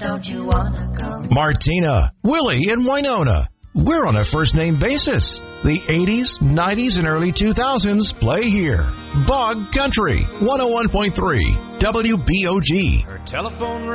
don't you wanna come? Martina, Willie, and Winona. We're on a first-name basis. The 80s, 90s, and early 2000s play here. Bog Country, 101.3 WBOG. Her telephone